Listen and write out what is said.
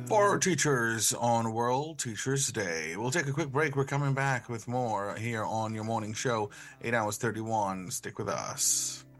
For teachers on World Teachers Day. We'll take a quick break. We're coming back with more here on your morning show, 8 hours 31. Stick with us.